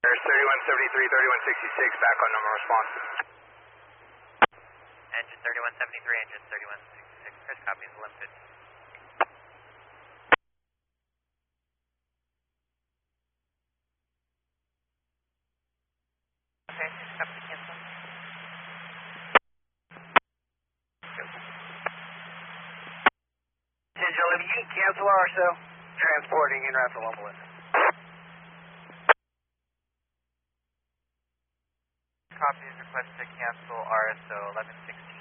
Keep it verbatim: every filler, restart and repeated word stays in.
There's thirty-one seventy-three, thirty-one sixty-six, back on number responsive. Engine thirty-one seventy-three, engine thirty-one sixty-six, Chris copies limited. Okay, copy cancel. Digital, if you can cancel R S O, transporting in route to Lumberland. Copies request to cancel R S O eleven sixteen.